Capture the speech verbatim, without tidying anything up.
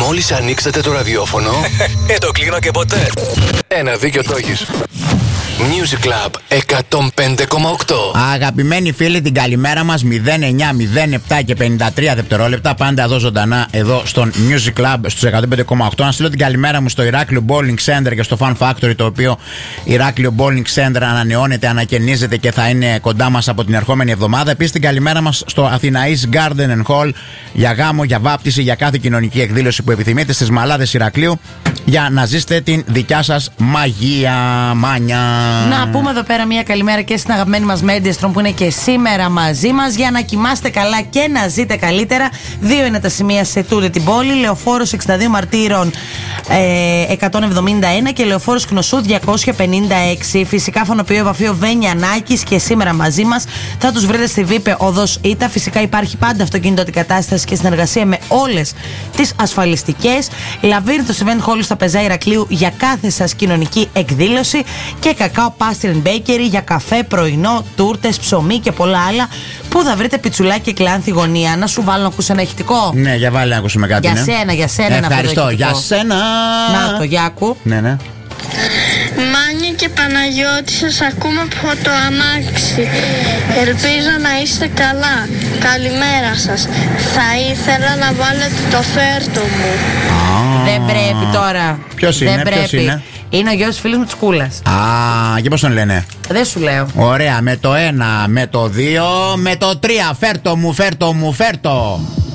Μόλις ανοίξατε το ραδιόφωνο, Ε, το κλείνω και ποτέ. ένα δίκιο το έχεις. Music Club εκατόν πέντε κόμμα οκτώ. Αγαπημένοι φίλοι, την καλημέρα μας. Μηδέν εννιά μηδέν επτά και πενήντα τρία δευτερόλεπτα. Πάντα εδώ ζωντανά, εδώ στον Music Club στους εκατόν πέντε κόμμα οκτώ. Να στείλω την καλημέρα μου στο Ηράκλειο Bowling Center και στο Fun Factory, το οποίο Ηράκλειο Bowling Center ανανεώνεται, ανακαινίζεται και θα είναι κοντά μας από την ερχόμενη εβδομάδα. Επίσης την καλημέρα μας στο Αθηναής Garden and Hall για γάμο, για βάπτιση, για κάθε κοινωνική εκδήλωση που επιθυμείτε στις Μαλάδες Ηρακλείου, για να ζήσετε την δικιά σας μαγεία, μάνια. Να πούμε εδώ πέρα μια καλημέρα και στην αγαπημένη μας Mediastrom που είναι και σήμερα μαζί μας, για να κοιμάστε καλά και να ζείτε καλύτερα. Δύο είναι τα σημεία σε τούτη την πόλη: Λεωφόρος εξήντα δύο Μαρτύρων ε, εκατόν εβδομήντα ένα και Λεωφόρος Κνωσού διακόσια πενήντα έξι. Φυσικά Φωνοποιείο Ευαφείο Βένια-Νάκης και σήμερα μαζί μας. Θα τους βρείτε στη Βίπε Οδός Ήτα. Φυσικά υπάρχει πάντα αυτοκίνητο αντικατάσταση και συνεργασία με όλες τις ασφαλιστικές. Λαβύρινθος Event Hall στα Πεζά Ηρακλείου για κάθε σας κοινωνική εκδήλωση. Και Κακάο Pastry and Bakery για καφέ, πρωινό, τούρτες, ψωμί και πολλά άλλα, που θα βρείτε πιτσουλάκι και κλάνθη γωνία. Να σου βάλω να ακούσει ένα ηχητικό. Ναι, για βάλε να ακούσουμε κάτι. Για ναι. σένα, για σένα. Ε, ένα ευχαριστώ, για σένα. Να το, για άκου. Ναι, ναι. Μάνια και Παναγιώτη, σας ακούμε από το αμάξι. Ελπίζω να είστε καλά. Καλημέρα σας. Θα ήθελα να βάλετε το φέρτο μου. Δεν πρέπει τώρα. Ποιος είναι, ποιος είναι? Είναι ο γιος της φίλης μου της Κούλας. Α, και πώς τον λένε? Δεν σου λέω. Ωραία, με το ένα, με το δύο, με το τρία. Φέρτο μου, φέρτο μου, φέρτο.